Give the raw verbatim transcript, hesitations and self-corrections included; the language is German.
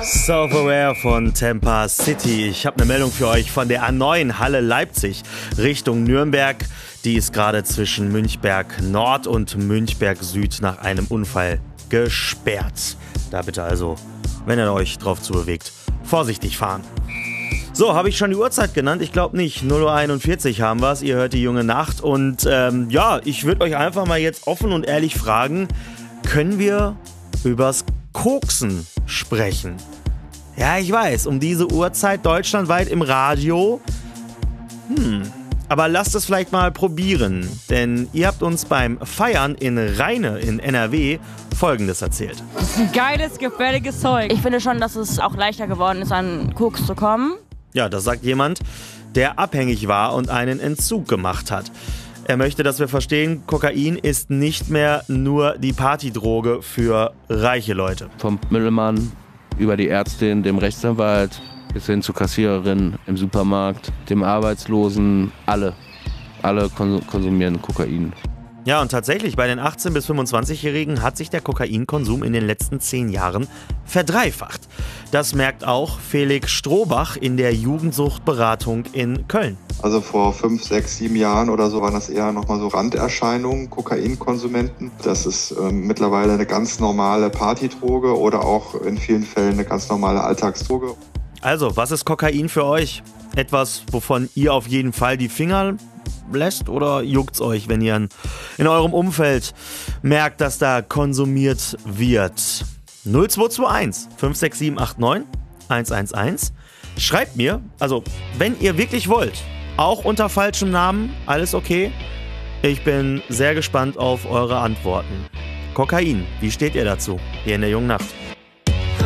Self-Aware von Tampa City. Ich habe eine Meldung für euch von der A neun Halle Leipzig Richtung Nürnberg. Die ist gerade zwischen Münchberg Nord und Münchberg Süd nach einem Unfall gesperrt. Da bitte also, wenn ihr euch drauf zubewegt, vorsichtig fahren. So, habe ich schon die Uhrzeit genannt? Ich glaube nicht. null Uhr einundvierzig haben wir es. Ihr hört die junge Nacht. Und ähm, ja, ich würde euch einfach mal jetzt offen und ehrlich fragen, können wir übers Koksen sprechen? Ja, ich weiß, um diese Uhrzeit deutschlandweit im Radio. Hm, aber lasst es vielleicht mal probieren, denn ihr habt uns beim Feiern in Rheine in N R W Folgendes erzählt. Das ist ein geiles, gefährliches Zeug. Ich finde schon, dass es auch leichter geworden ist, an Koks zu kommen. Ja, das sagt jemand, der abhängig war und einen Entzug gemacht hat. Er möchte, dass wir verstehen, Kokain ist nicht mehr nur die Partydroge für reiche Leute. Vom Müllmann über die Ärztin, dem Rechtsanwalt bis hin zur Kassiererin im Supermarkt, dem Arbeitslosen, alle. Alle konsumieren Kokain. Ja, und tatsächlich, bei den achtzehn- bis fünfundzwanzigjährigen hat sich der Kokainkonsum in den letzten zehn Jahren verdreifacht. Das merkt auch Felix Strohbach in der Jugendsuchtberatung in Köln. Also vor fünf, sechs, sieben Jahren oder so waren das eher nochmal so Randerscheinungen, Kokainkonsumenten. Das ist ähm, mittlerweile eine ganz normale Partydroge oder auch in vielen Fällen eine ganz normale Alltagsdroge. Also, was ist Kokain für euch? Etwas, wovon ihr auf jeden Fall die Finger lässt, oder juckt's euch, wenn ihr in eurem Umfeld merkt, dass da konsumiert wird? null zwei zwei eins fünf sechs sieben acht neun eins eins eins. Schreibt mir, also wenn ihr wirklich wollt, auch unter falschem Namen, alles okay. Ich bin sehr gespannt auf eure Antworten. Kokain, wie steht ihr dazu? Hier in der jungen Nacht.